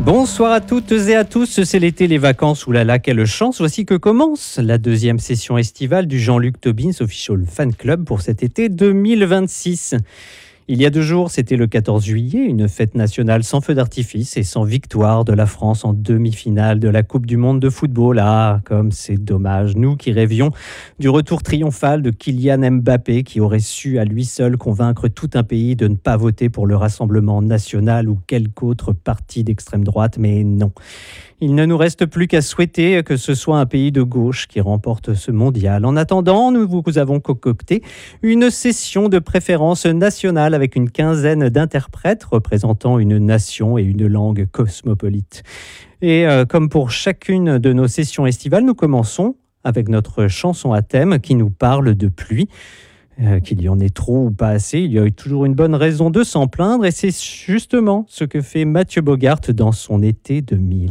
Bonsoir à toutes et à tous, c'est l'été, les vacances, oulala, quelle chance. Voici que commence la deuxième session estivale du Jean-Luc Tobin Official Fan Club pour cet été 2026. Il y a 2 jours, c'était le 14 juillet, une fête nationale sans feu d'artifice et sans victoire de la France en demi-finale de la Coupe du Monde de football. Ah, comme c'est dommage. Nous qui rêvions du retour triomphal de Kylian Mbappé, qui aurait su à lui seul convaincre tout un pays de ne pas voter pour le Rassemblement national ou quelque autre parti d'extrême droite, mais non. Il ne nous reste plus qu'à souhaiter que ce soit un pays de gauche qui remporte ce mondial. En attendant, nous vous avons concocté une session de préférence nationale avec une quinzaine d'interprètes représentant une nation et une langue cosmopolite. Et comme pour chacune de nos sessions estivales, nous commençons avec notre chanson à thème qui nous parle de pluie. Qu'il y en ait trop ou pas assez, il y a eu toujours une bonne raison de s'en plaindre et c'est justement ce que fait Mathieu Bogart dans son été 2000.